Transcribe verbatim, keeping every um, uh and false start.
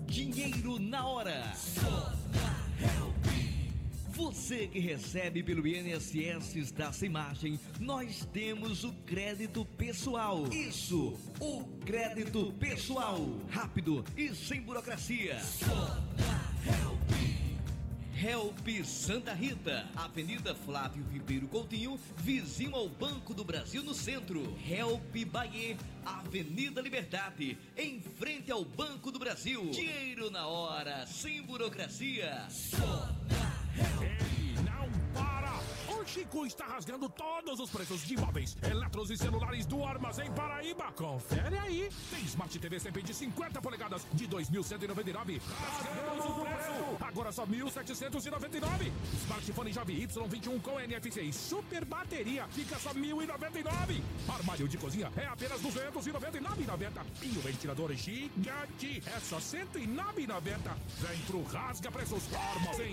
Dinheiro na hora. Você que recebe pelo I N S S está sem margem, nós temos o crédito pessoal. Isso, o crédito pessoal. Rápido e sem burocracia. Help Santa Rita, Avenida Flávio Ribeiro Coutinho, vizinho ao Banco do Brasil no centro. Help Bahia, Avenida Liberdade, em frente ao Banco do Brasil. Dinheiro na hora, sem burocracia. Ei, não para! O Chico está rasgando todos os preços de imóveis, eletros e celulares do Armazém Paraíba. Confere aí. Tem Smart T V C P de cinquenta polegadas de dois mil cento e noventa e nove. Rasgamos o preço. Agora só mil setecentos e noventa e nove. Smartphone Jave Y vinte e um com N F C e super bateria fica só mil e noventa e nove. Armário de cozinha é apenas duzentos e noventa e nove reais e noventa centavos. E o ventilador gigante é só cento e nove reais e noventa centavos. Vem pro Rasga Preços Armazém